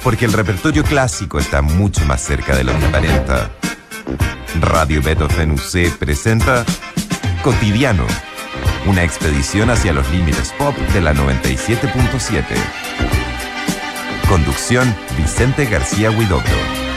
Porque el repertorio clásico está mucho más cerca de lo que aparenta. Radio Beethoven UC presenta Cotidiano, una expedición hacia los límites pop de la 97.7. Conducción: Vicente García Huidobro.